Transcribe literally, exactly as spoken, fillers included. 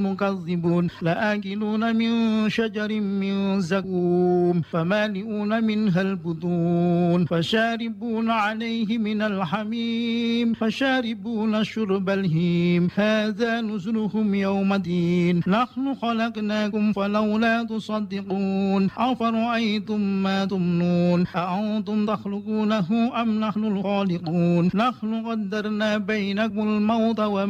مكذبون لآكلون من شجر من زقوم فمالئون منها البطون فشاربون عليه من الحميم فشاربون شرب الهيم هذا نزلهم يوم الدين نحن خلقناكم فلولا تصدقون أفرأيتم ما تمنون أأنتم تخلقونه أم نحن الخالقون نحن قدرنا بينكم الموت وما